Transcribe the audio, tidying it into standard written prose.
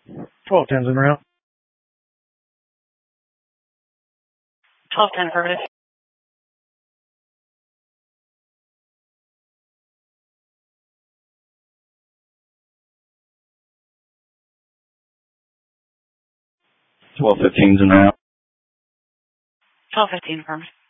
12-10's in route. 12-10 affirmative. Twelve 15's in route. 12-15 affirmative.